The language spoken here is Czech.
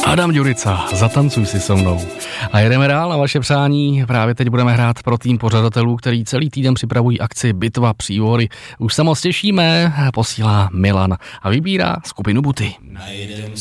Adam Ďurica, Zatancuj si so mnou. A jedeme dál na vaše přání. Právě teď budeme hrát pro tým pořadatelů, který celý týden připravují akci Bitva Příhory. Už se moc těšíme, posílá Milan a vybírá skupinu Buty. Najdem